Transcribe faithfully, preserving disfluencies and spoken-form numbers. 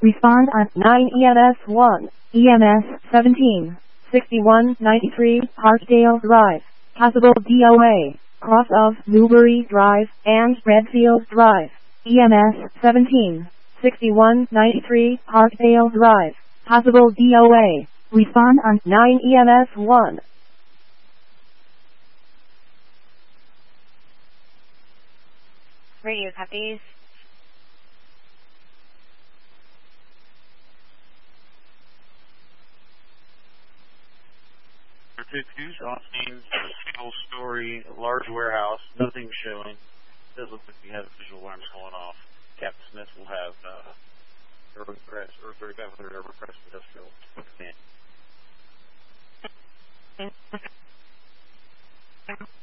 Respond on nine E M S one, E M S seventeen, sixty-one ninety-three Parkdale Drive, possible D O A, cross of Newbury Drive and Redfield Drive, E M S seventeen, sixty-one ninety-three Parkdale Drive, possible D O A. Respond on nine E M S one. Radio copies. two two, on scene, single story, large warehouse, nothing showing. It does look like we have visual alarms going off. Captain Smith will have uh, Urban Press, or very bad with Urban Press Industrial command.